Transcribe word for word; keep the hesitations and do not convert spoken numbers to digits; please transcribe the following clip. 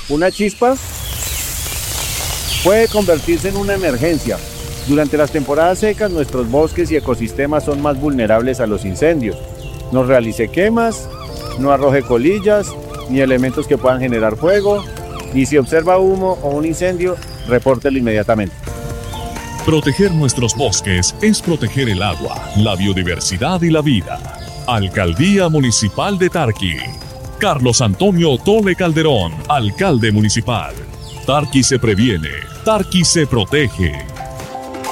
Una chispa puede convertirse en una emergencia. Durante las temporadas secas, nuestros bosques y ecosistemas son más vulnerables a los incendios. No realice quemas, no arroje colillas, ni elementos que puedan generar fuego, y si observa humo o un incendio, repórtelo inmediatamente. Proteger nuestros bosques es proteger el agua, la biodiversidad y la vida. Alcaldía Municipal de Tarqui. Carlos Antonio Tole Calderón, alcalde municipal. Tarqui se previene, Tarqui se protege.